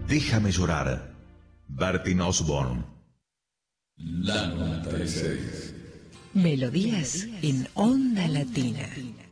Déjame llorar. Bertin Osborne. La 96. Melodías en Onda Latina.